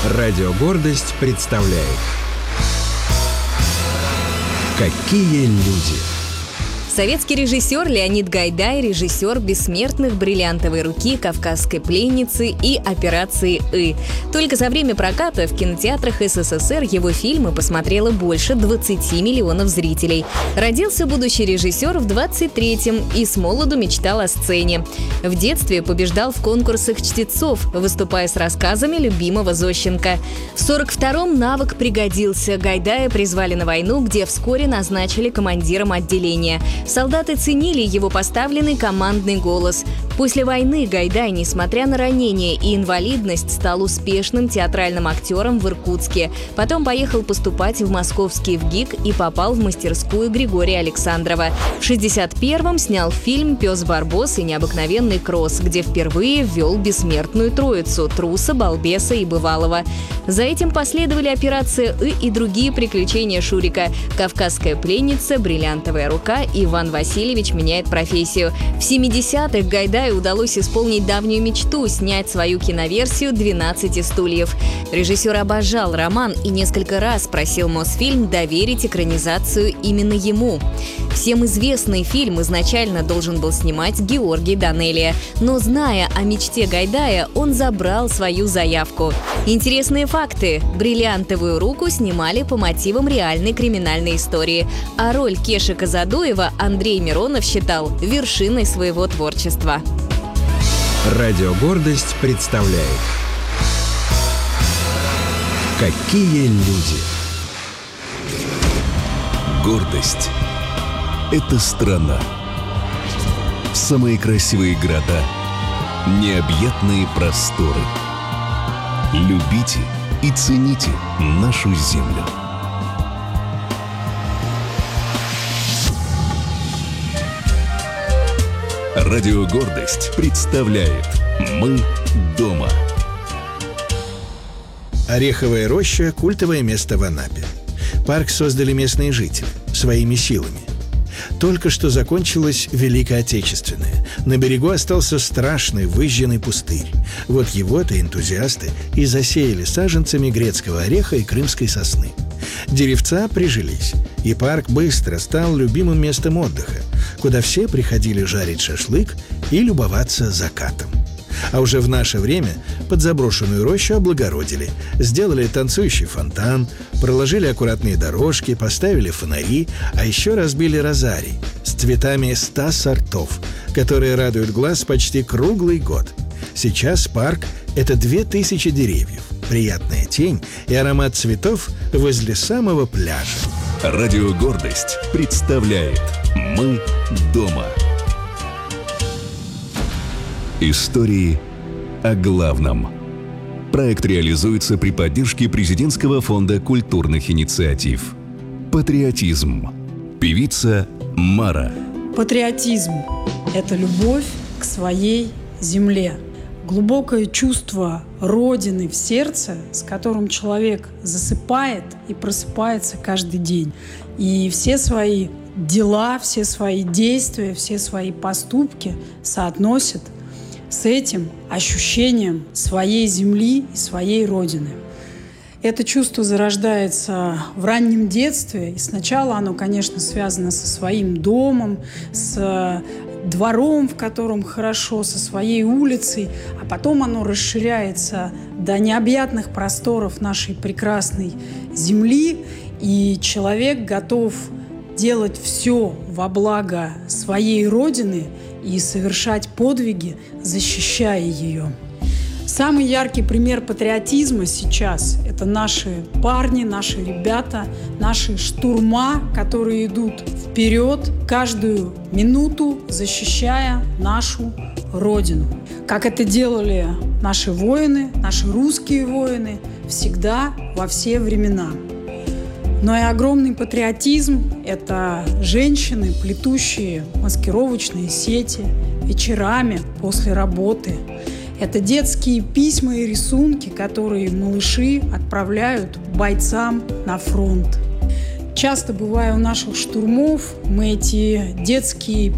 Радио «Гордость» представляет «Какие люди». Советский режиссер Леонид Гайдай – режиссер «Бессмертных», «Бриллиантовой руки», «Кавказской пленницы» и «Операции И». Только за время проката в кинотеатрах СССР его фильмы посмотрело больше 20 миллионов зрителей. Родился будущий режиссер в 23-м и с молоду мечтал о сцене. В детстве побеждал в конкурсах чтецов, выступая с рассказами любимого Зощенко. В 42-м навык пригодился. Гайдая призвали на войну, где вскоре назначили командиром отделения. Солдаты ценили его поставленный командный голос. После войны Гайдай, несмотря на ранения и инвалидность, стал успешным театральным актером в Иркутске. Потом поехал поступать в московский ВГИК и попал в мастерскую Григория Александрова. В 61-м снял фильм «Пес Барбос и необыкновенный кросс», где впервые ввел бессмертную троицу – труса, балбеса и бывалого. За этим последовали «Операция И» и другие приключения Шурика: «Кавказская пленница», «Бриллиантовая рука», «Иван Васильевич меняет профессию». В 70-х Гайдаю удалось исполнить давнюю мечту – снять свою киноверсию «12 стульев». Режиссер обожал роман и несколько раз просил Мосфильм доверить экранизацию именно ему. Всем известный фильм изначально должен был снимать Георгий Данелия, но, зная о мечте Гайдая, он забрал свою заявку. Интересные факты: «Бриллиантовую руку» снимали по мотивам реальной криминальной истории, а роль Кеши Казадоева Андрей Миронов считал вершиной своего творчества. Радио «Гордость» представляет «Какие люди». Гордость – это страна. Самые красивые города, необъятные просторы. Любите и цените нашу землю. Радио «Гордость» представляет «Мы дома». Ореховая роща – культовое место в Анапе. Парк создали местные жители своими силами. Только что закончилась Великая Отечественная. На берегу остался страшный выжженный пустырь. Вот его-то энтузиасты и засеяли саженцами грецкого ореха и крымской сосны. Деревца прижились, и парк быстро стал любимым местом отдыха, куда все приходили жарить шашлык и любоваться закатом. А уже в наше время подзаброшенную рощу облагородили, сделали танцующий фонтан, проложили аккуратные дорожки, поставили фонари, а еще разбили розарий с цветами 100 сортов, которые радуют глаз почти круглый год. Сейчас парк – это 2000 деревьев, приятная тень и аромат цветов возле самого пляжа. Радио «Гордость» представляет «Мы дома». Истории о главном. Проект реализуется при поддержке Президентского фонда культурных инициатив. Патриотизм. Певица Мара. Патриотизм – это любовь к своей земле. Глубокое чувство Родины в сердце, с которым человек засыпает и просыпается каждый день. И все свои дела, все свои действия, все свои поступки соотносят с этим ощущением своей земли и своей Родины. Это чувство зарождается в раннем детстве, и сначала оно, конечно, связано со своим домом, с двором, в котором хорошо, со своей улицей, а потом оно расширяется до необъятных просторов нашей прекрасной земли, и человек готов делать все во благо своей Родины и совершать подвиги, защищая ее. Самый яркий пример патриотизма сейчас – это наши парни, наши ребята, наши штурма, которые идут вперед каждую минуту, защищая нашу Родину. Как это делали наши воины, наши русские воины, всегда, во все времена. Но и огромный патриотизм – это женщины, плетущие маскировочные сети вечерами после работы. Это детские письма и рисунки, которые малыши отправляют бойцам на фронт. Часто, бывая у наших штурмов, мы эти детские